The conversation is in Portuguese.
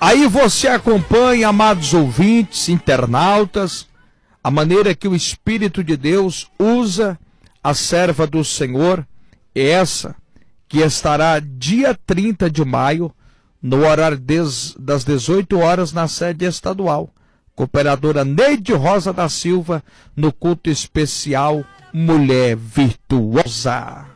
Aí você acompanha, amados ouvintes, internautas, a maneira que o Espírito de Deus usa a serva do Senhor, essa que estará dia 30 de maio, no horário das 18 horas, na sede estadual. Cooperadora Neide Rosa da Silva, no culto especial Mulher Virtuosa.